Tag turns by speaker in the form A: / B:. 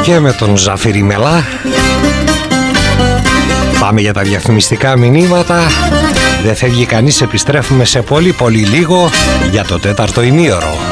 A: Και με τον Ζαφύρι Μελά πάμε για τα διαφημιστικά μηνύματα. Δεν φεύγει κανείς, επιστρέφουμε σε πολύ λίγο για το τέταρτο ημίωρο.